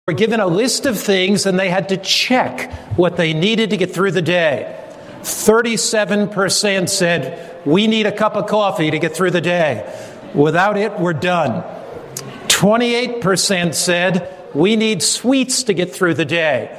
were given a list of things and they had to check what they needed to get through the day. 37% said, we need a cup of coffee to get through the day. Without it, we're done. 28% said, we need sweets to get through the day.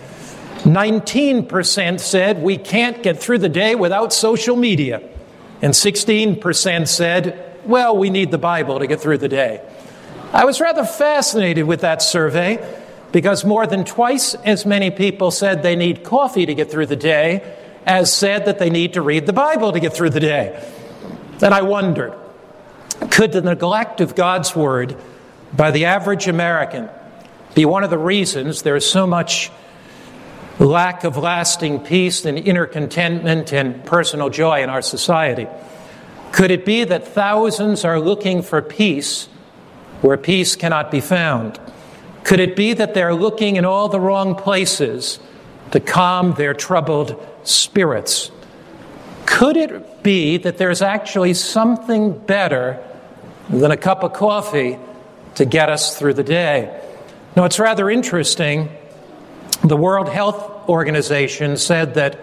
19% said, we can't get through the day without social media. And 16% said, well, we need the Bible to get through the day. I was rather fascinated with that survey because more than twice as many people said they need coffee to get through the day as said that they need to read the Bible to get through the day. And I wondered, could the neglect of God's Word by the average American be one of the reasons there is so much lack of lasting peace and inner contentment and personal joy in our society? Could it be that thousands are looking for peace where peace cannot be found? Could it be that they're looking in all the wrong places to calm their troubled spirits? Could it be that there's actually something better than a cup of coffee to get us through the day? Now, it's rather interesting. The World Health Organization said that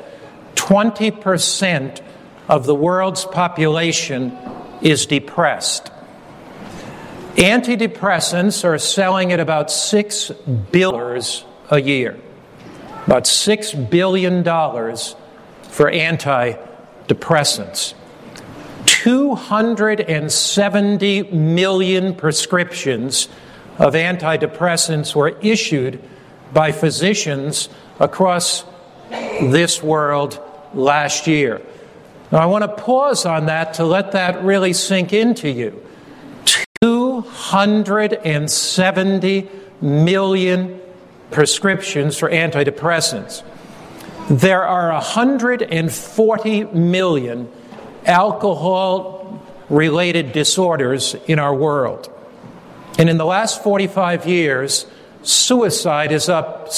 20% of the world's population is depressed. Antidepressants are selling at about $6 billion a year. About $6 billion for antidepressants. 270 million prescriptions of antidepressants were issued by physicians across this world last year. Now, I want to pause on that to let that really sink into you. 270 million prescriptions for antidepressants. There are 140 million alcohol-related disorders in our world. And in the last 45 years, suicide is up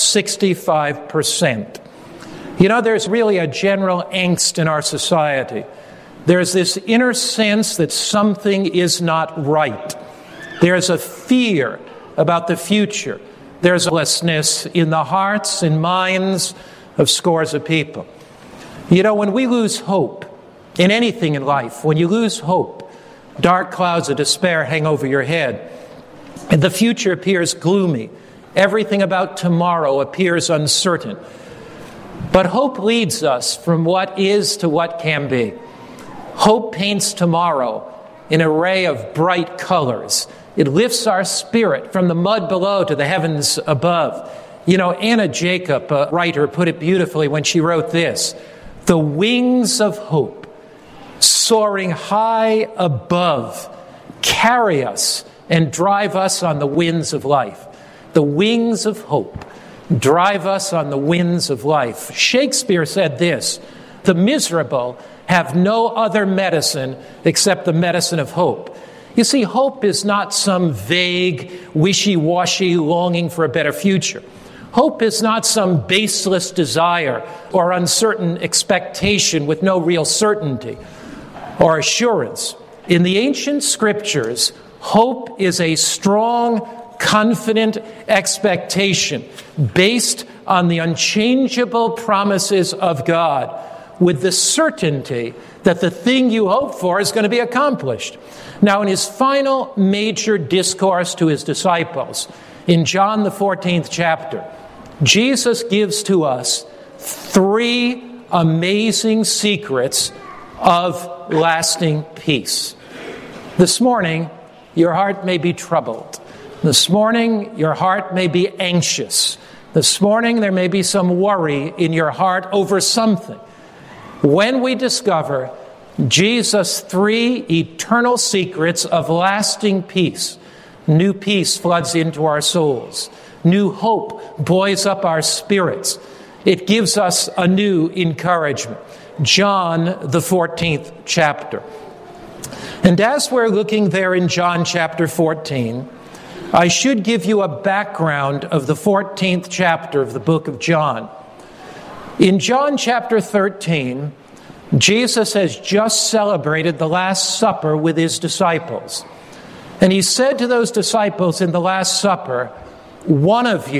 65%. You know, there's really a general angst in our society. There's this inner sense that something is not right. There's a fear about the future. There's hopelessness in the hearts and minds of scores of people. You know, when we lose hope in anything in life, when you lose hope, dark clouds of despair hang over your head. And the future appears gloomy. Everything about tomorrow appears uncertain. But hope leads us from what is to what can be. Hope paints tomorrow in an array of bright colors. It lifts our spirit from the mud below to the heavens above. You know, Anna Jacob, a writer, put it beautifully when she wrote this: the wings of hope, soaring high above, carry us and drive us on the winds of life. The wings of hope drive us on the winds of life. Shakespeare said this: the miserable have no other medicine except the medicine of hope. You see, hope is not some vague, wishy-washy longing for a better future. Hope is not some baseless desire or uncertain expectation with no real certainty or assurance. In the ancient scriptures, hope is a strong, confident expectation based on the unchangeable promises of God, with the certainty that the thing you hope for is going to be accomplished. Now, in his final major discourse to his disciples, in John the 14th chapter, Jesus gives to us 3 amazing secrets of lasting peace. This morning, your heart may be troubled. This morning, your heart may be anxious. This morning, there may be some worry in your heart over something. When we discover Jesus' 3 eternal secrets of lasting peace, new peace floods into our souls. New hope buoys up our spirits. It gives us a new encouragement. John, the 14th chapter. And as we're looking there in John chapter 14, I should give you a background of the 14th chapter of the book of John. In John chapter 13, Jesus has just celebrated the Last Supper with his disciples. And he said to those disciples in the Last Supper, one of you